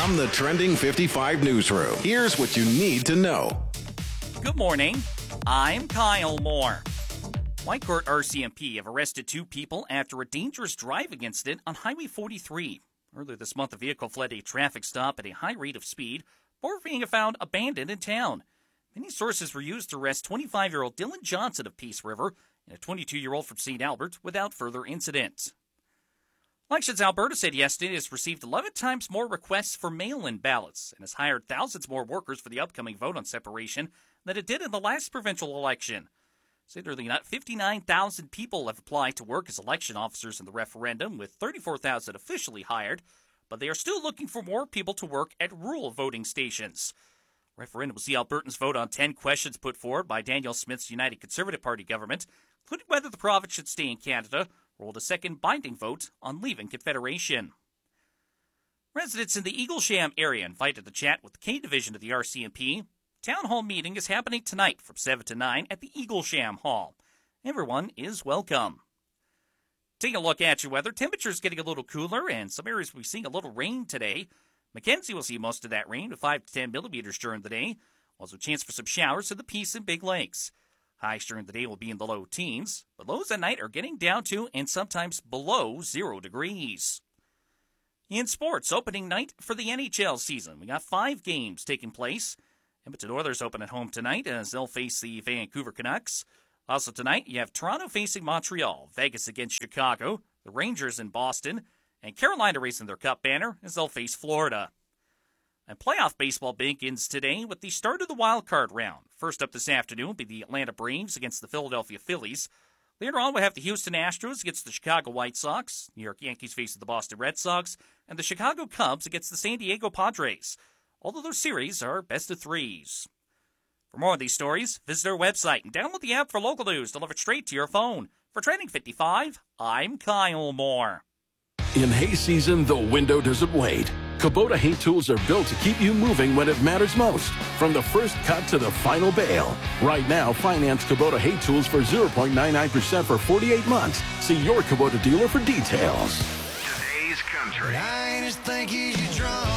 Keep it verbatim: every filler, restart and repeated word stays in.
From the Trending fifty-five newsroom, here's what you need to know. Good morning. I'm Kyle Moore. Whitecourt R C M P have arrested two people after a dangerous driving incident on Highway forty-three. Earlier this month, a vehicle fled a traffic stop at a high rate of speed before being found abandoned in town. Many sources were used to arrest twenty-five-year-old Dylan Johnson of Peace River and a twenty-two-year-old from Saint Albert without further incident. Elections Alberta said yesterday it has received eleven times more requests for mail-in ballots and has hired thousands more workers for the upcoming vote on separation than it did in the last provincial election. Said nearly fifty-nine thousand people have applied to work as election officers in the referendum, with thirty-four thousand officially hired, but they are still looking for more people to work at rural voting stations. The referendum will see Albertans vote on ten questions put forward by Danielle Smith's United Conservative Party government, including whether the province should stay in Canada or hold a second binding vote on leaving Confederation. Residents in the Eaglesham area invited to chat with the K Division of the R C M P. Town hall meeting is happening tonight from seven to nine at the Eaglesham Hall. Everyone is welcome. Taking a look at your weather, temperatures getting a little cooler, and some areas will be seeing a little rain today. Mackenzie will see most of that rain with five to ten millimeters during the day. Also a chance for some showers in the Peace and Big Lakes. Highs during the day will be in the low teens, but lows at night are getting down to and sometimes below zero degrees. In sports, opening night for the N H L season. We got five games taking place. Edmonton Oilers open at home tonight as they'll face the Vancouver Canucks. Also tonight, you have Toronto facing Montreal, Vegas against Chicago, the Rangers in Boston, and Carolina raising their cup banner as they'll face Florida. And playoff baseball begins today with the start of the wild card round. First up this afternoon will be the Atlanta Braves against the Philadelphia Phillies. Later on, we'll have the Houston Astros against the Chicago White Sox, New York Yankees facing the Boston Red Sox, and the Chicago Cubs against the San Diego Padres. All of those series are best of threes. For more of these stories, visit our website and download the app for local news delivered straight to your phone. For Trending fifty-five, I'm Kyle Moore. In hay season, the window doesn't wait. Kubota hay tools are built to keep you moving when it matters most. From the first cut to the final bale. Right now, finance Kubota hay tools for zero point nine nine percent for forty-eight months. See your Kubota dealer for details. Today's country. I just think he's drunk.